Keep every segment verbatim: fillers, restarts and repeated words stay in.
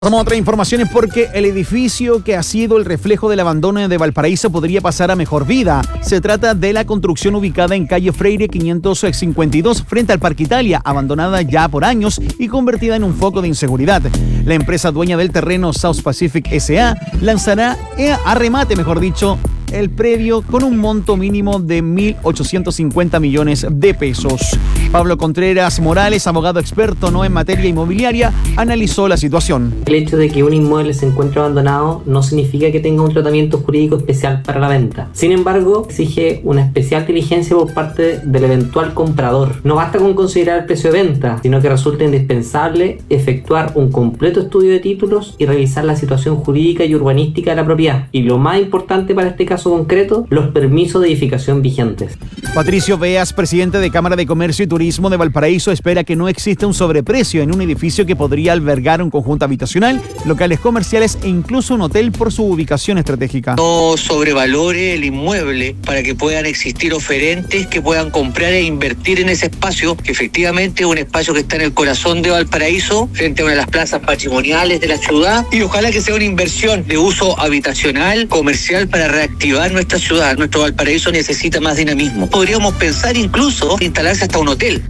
Pasamos a otras informaciones porque el edificio que ha sido el reflejo del abandono de Valparaíso podría pasar a mejor vida. Se trata de la construcción ubicada en calle Freire quinientos cincuenta y dos frente al Parque Italia, abandonada ya por años y convertida en un foco de inseguridad. La empresa dueña del terreno South Pacific S A lanzará a remate, mejor dicho, el predio con un monto mínimo de mil ochocientos cincuenta millones de pesos. Pablo Contreras Morales, abogado experto no en materia inmobiliaria, analizó la situación. El hecho de que un inmueble se encuentre abandonado no significa que tenga un tratamiento jurídico especial para la venta. Sin embargo, exige una especial diligencia por parte del eventual comprador. No basta con considerar el precio de venta, sino que resulta indispensable efectuar un completo estudio de títulos y revisar la situación jurídica y urbanística de la propiedad. Y lo más importante para este caso concreto, los permisos de edificación vigentes. Patricio Beas, presidente de Cámara de Comercio y Turismo de Valparaíso, espera que no exista un sobreprecio en un edificio que podría albergar un conjunto habitacional, locales comerciales e incluso un hotel por su ubicación estratégica. No sobrevalore el inmueble para que puedan existir oferentes que puedan comprar e invertir en ese espacio, que efectivamente es un espacio que está en el corazón de Valparaíso, frente a una de las plazas patrimoniales de la ciudad, y ojalá que sea una inversión de uso habitacional, comercial, para reactivar nuestra ciudad. Nuestro Valparaíso necesita más dinamismo. Podríamos pensar incluso instalarse hasta un hotel.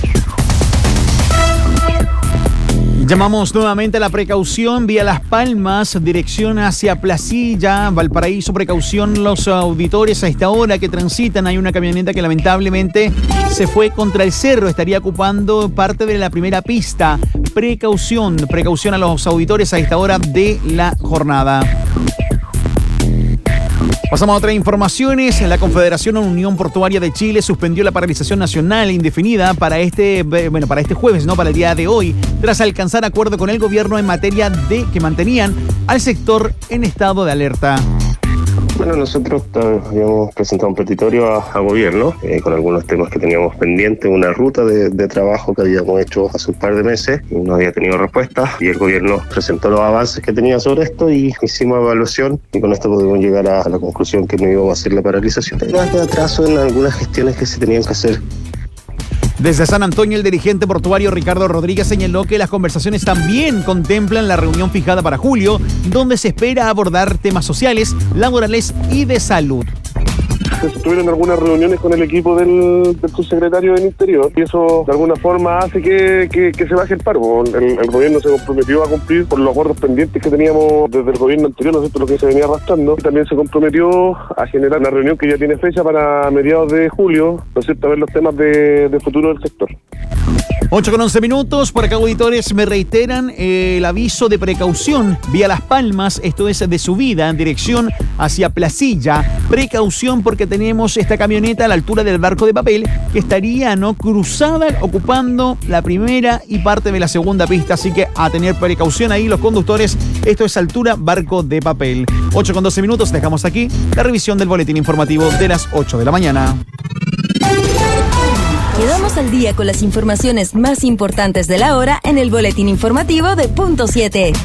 Llamamos nuevamente a la precaución vía Las Palmas, dirección hacia Placilla, Valparaíso. Precaución los auditores a esta hora que transitan. Hay una camioneta que lamentablemente se fue contra el cerro, estaría ocupando parte de la primera pista. Precaución, precaución a los auditores a esta hora de la jornada. Pasamos a otras informaciones. La Confederación Unión Portuaria de Chile suspendió la paralización nacional indefinida para este, bueno, para este jueves, no para el día de hoy, tras alcanzar acuerdo con el gobierno en materia de que mantenían al sector en estado de alerta. Bueno, nosotros habíamos presentado un petitorio a, a gobierno eh, con algunos temas que teníamos pendientes, una ruta de, de trabajo que habíamos hecho hace un par de meses y no había tenido respuesta, y el gobierno presentó los avances que tenía sobre esto y hicimos evaluación, y con esto pudimos llegar a, a la conclusión que no íbamos a hacer la paralización. Hay más de atraso en algunas gestiones que se tenían que hacer. Desde San Antonio, el dirigente portuario Ricardo Rodríguez señaló que las conversaciones también contemplan la reunión fijada para julio, donde se espera abordar temas sociales, laborales y de salud. Se tuvieron algunas reuniones con el equipo del, del subsecretario del Interior, y eso de alguna forma hace que, que, que se baje el paro. El, el gobierno se comprometió a cumplir por los acuerdos pendientes que teníamos desde el gobierno anterior, ¿no es cierto?, lo que se venía arrastrando, y también se comprometió a generar una reunión que ya tiene fecha para mediados de julio, ¿no es cierto?, a ver los temas de, de futuro del sector. ocho con once minutos, por acá auditores me reiteran el aviso de precaución vía Las Palmas, esto es de subida en dirección hacia Placilla. Precaución porque tenemos esta camioneta a la altura del barco de papel que estaría no cruzada ocupando la primera y parte de la segunda pista, así que a tener precaución ahí los conductores. Esto es altura barco de papel. ocho con doce minutos, dejamos aquí la revisión del boletín informativo de las ocho de la mañana. Quedamos al día con las informaciones más importantes de la hora en el boletín informativo de Punto siete.